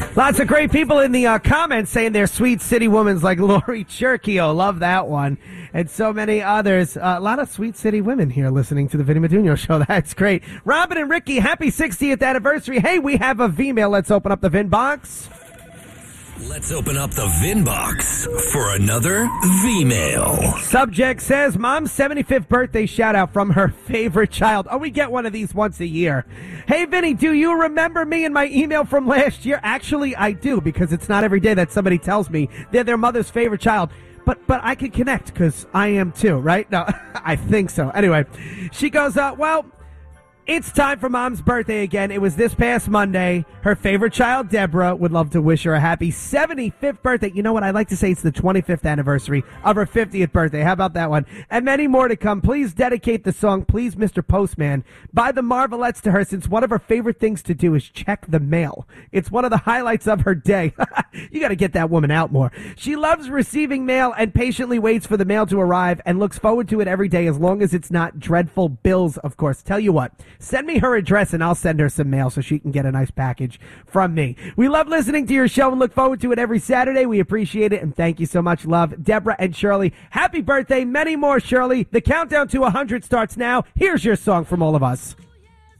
Lots of great people in the comments saying they're sweet city women like Lori Cherkio. Love that one. And so many others. A lot of sweet city women here listening to the Vinny Madunio show. That's great. Robin and Ricky, happy 60th anniversary. Hey, we have a V-mail. Let's open up the Vin box. Let's open up the Vin box for another V-mail. Subject says, Mom's 75th birthday shout out from her favorite child. Oh, we get one of these once a year. Hey, Vinny, do you remember me in my email from last year? Actually, I do, because it's not every day that somebody tells me they're their mother's favorite child. But I can connect because I am too, right? No, I think so. Anyway, she goes, well, it's time for Mom's birthday again. It was this past Monday. Her favorite child, Deborah, would love to wish her a happy 75th birthday. You know what? I like to say it's the 25th anniversary of her 50th birthday. How about that one? And many more to come. Please dedicate the song, Please, Mr. Postman, by the Marvelettes to her, since one of her favorite things to do is check the mail. It's one of the highlights of her day. You got to get that woman out more. She loves receiving mail and patiently waits for the mail to arrive and looks forward to it every day, as long as it's not dreadful bills, of course. Tell you what, send me her address and I'll send her some mail so she can get a nice package from me. We love listening to your show and look forward to it every Saturday. We appreciate it and thank you so much. Love, Deborah and Shirley. Happy birthday. Many more, Shirley. The countdown to 100 starts now. Here's your song from all of us.